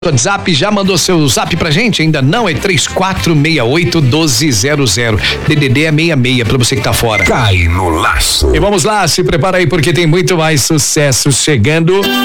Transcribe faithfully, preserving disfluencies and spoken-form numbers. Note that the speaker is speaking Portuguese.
WhatsApp, já mandou seu zap pra gente? Ainda não? É três quatro seis oito um dois zero zero. D D D é sessenta e seis pra você que tá fora. Cai no laço. E vamos lá, se prepara aí porque tem muito mais sucesso chegando.